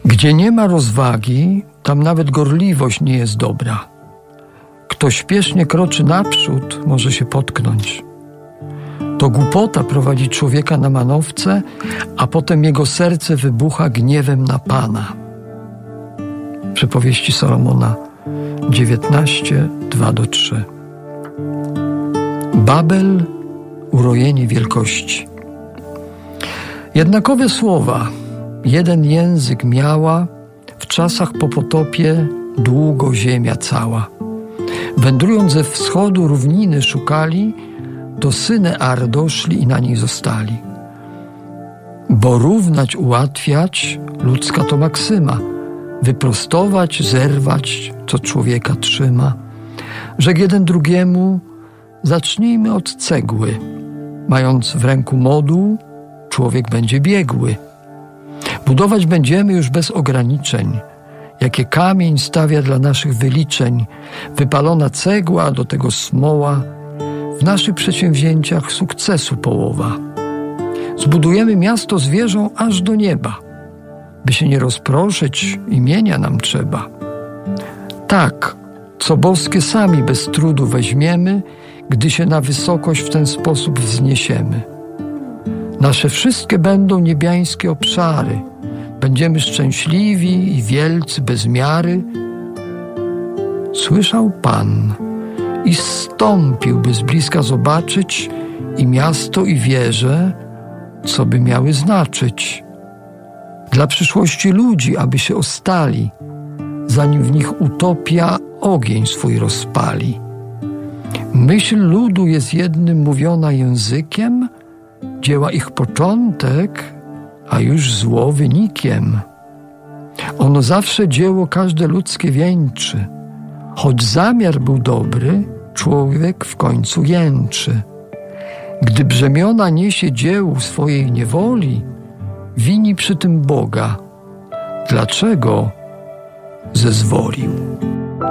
Gdzie nie ma rozwagi, tam nawet gorliwość nie jest dobra. Kto śpiesznie kroczy naprzód, może się potknąć. To głupota prowadzi człowieka na manowce, a potem jego serce wybucha gniewem na Pana. Przypowieści Salomona 19, 2-3. Babel, urojenie wielkości. Jednakowe słowa, jeden język miała, w czasach po potopie długo ziemia cała. Wędrując ze wschodu równiny szukali, do Synear doszli i na niej zostali. Bo równać, ułatwiać, ludzka to maksyma, wyprostować, zerwać, co człowieka trzyma. Rzekł jeden drugiemu, zacznijmy od cegły. Mając w ręku moduł, człowiek będzie biegły. Budować będziemy już bez ograniczeń, jakie kamień stawia dla naszych wyliczeń, wypalona cegła, do tego smoła, w naszych przedsięwzięciach sukcesu połowa. Zbudujemy miasto z wieżą aż do nieba, by się nie rozproszyć, imienia nam trzeba. Tak, co boskie sami bez trudu weźmiemy, gdy się na wysokość w ten sposób wzniesiemy. Nasze wszystkie będą niebiańskie obszary, będziemy szczęśliwi i wielcy bez miary. Słyszał Pan i zstąpił, by z bliska zobaczyć i miasto, i wieże, co by miały znaczyć. Dla przyszłości ludzi, aby się ostali, zanim w nich utopia ogień swój rozpali. Myśl ludu jest jednym mówiona językiem, dzieła ich początek, a już zło wynikiem. Ono zawsze dzieło każde ludzkie wieńczy. Choć zamiar był dobry, człowiek w końcu jęczy. Gdy brzemiona niesie dziełu swojej niewoli, wini przy tym Boga. Dlaczego zezwolił?